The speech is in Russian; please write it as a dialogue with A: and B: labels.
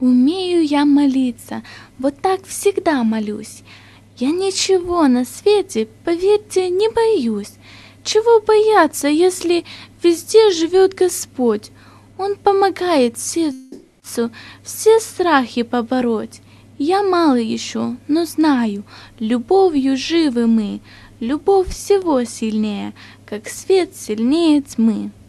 A: Умею я молиться, вот так всегда молюсь. Я ничего на свете, поверьте, не боюсь. Чего бояться, если везде живет Господь? Он помогает сердцу все страхи побороть. Я мало еще, но знаю, любовью живы мы. Любовь всего сильнее, как свет сильнее тьмы.